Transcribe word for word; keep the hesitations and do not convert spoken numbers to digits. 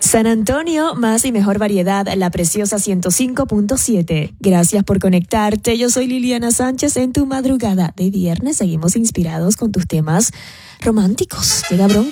San Antonio, más y mejor variedad, La Preciosa ciento cinco punto siete. Gracias por conectarte. Yo soy Liliana Sánchez en tu madrugada de viernes. Seguimos inspirados con tus temas románticos. Llega Bronco.